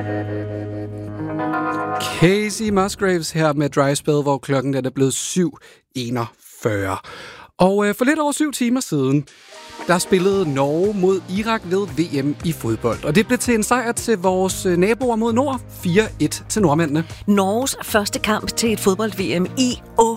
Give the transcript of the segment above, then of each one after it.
Casey Musgraves her med Dry Spell, hvor klokken er blevet 7:41. Og for lidt over 7 timer siden, der spillede Norge mod Irak ved VM i fodbold. Og det blev til en sejr til vores naboer mod nord, 4-1 til nordmændene. Norges første kamp til et fodbold-VM i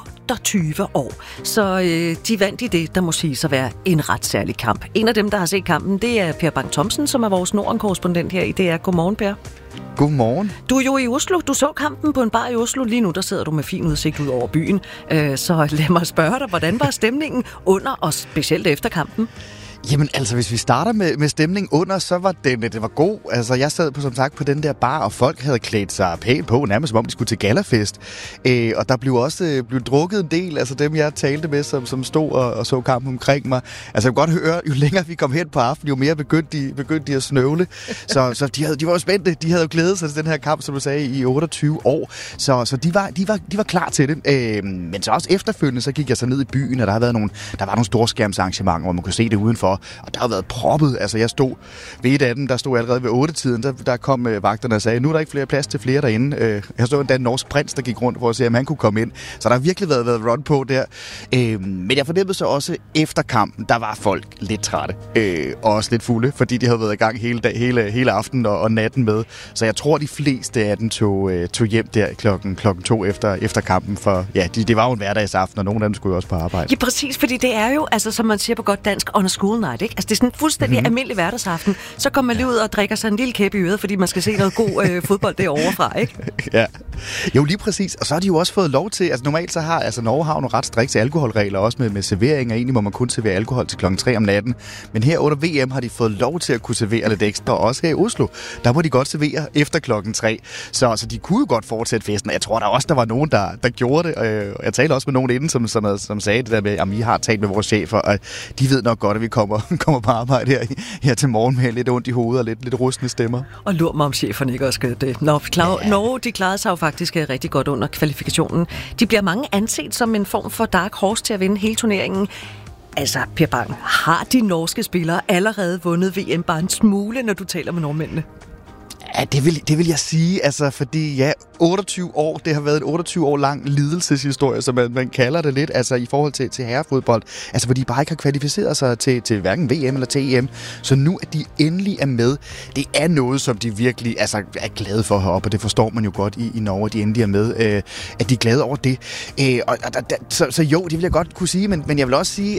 28 år. Så de vandt i det, der må siges at være en ret særlig kamp. En af dem, der har set kampen, det er Per Bang Thomsen, som er vores Norden-korrespondent her i DR. Godmorgen, Per. Godmorgen. Du er jo i Oslo. Du så kampen på en bar i Oslo. Lige nu, der sidder du med fin udsigt ud over byen. Så lad mig spørge dig, hvordan var stemningen under og specielt efter kampen? Jamen altså, hvis vi starter med stemningen under, så var det var god. Altså, jeg sad som sagt på den der bar, og folk havde klædt sig pænt på, nærmest som om de skulle til gallafest. Og der blev også drukket en del, altså dem jeg talte med, som stod og så kampen omkring mig. Altså, jeg kunne godt høre, jo længere vi kom hen på aftenen, jo mere begyndte de at snøvle. Så de var jo spændte. De havde jo glædet sig til den her kamp, som du sagde, i 28 år. Så de var klar til det. Men så også efterfølgende, så gik jeg så ned i byen, og der var nogle storskærmsarrangementer, hvor man kunne se det udenfor. Og der har været proppet. Altså, jeg stod ved et af dem, der stod allerede ved 8-tiden. Der kom vagterne og sagde, nu er der ikke flere plads til flere derinde. Jeg så endda en norsk prins, der gik rundt for at se, om han kunne komme ind. Så der har virkelig været run på der. Men jeg fornemmede så også efter kampen, der var folk lidt trætte. Og også lidt fulde, fordi de havde været i gang hele aftenen og natten med. Så jeg tror, de fleste af dem tog hjem der klokken 2 efter kampen. For ja, det var jo en hverdagsaften, og nogle af dem skulle jo også på arbejde. Ja, præcis, fordi det er jo, altså, som man siger på godt dansk, on a school night, ikke? Altså, det er sådan en fuldstændig almindelig hverdagsaften. Så kommer man lige ud og drikker sig en lille kæppe i øret, fordi man skal se noget god fodbold derovre fra, ikke? Ja. Jo, lige præcis. Og så har de jo også fået lov til, altså normalt så har, Norge har jo nogle ret strikse alkoholregler, også med servering, og egentlig må man kun servere alkohol til klokken 3 om natten. Men her under VM har de fået lov til at kunne servere lidt ekstra, og også her i Oslo, der må de godt servere efter klokken 3. Så de kunne jo godt fortsætte festen. Jeg tror der var nogen, der gjorde det. Jeg talte også med nogen inden, som sagde det der med, at vi har talt med vores chefer, og de ved nok godt, at vi kommer på arbejde her til morgen med lidt ondt i hovedet og lidt rustne stemmer. Og lur mig, om cheferne ikke også gør det. Norge, de klarede sig jo faktisk rigtig godt under kvalifikationen. De bliver mange anset som en form for dark horse til at vinde hele turneringen. Altså, Per Bang, har de norske spillere allerede vundet VM bare en smule, når du taler med nordmændene? Ja, det vil jeg sige, altså, fordi ja, 28 år, det har været en 28 år lang lidelseshistorie, som man kalder det lidt, altså i forhold til herrefodbold, altså hvor de bare ikke har kvalificeret sig til hverken VM eller til EM, så nu at de endelig er med, det er noget, som de virkelig er glade for heroppe, og det forstår man jo godt i Norge, at de endelig er med, at de er glade over det. Så jo, det vil jeg godt kunne sige, men jeg vil også sige,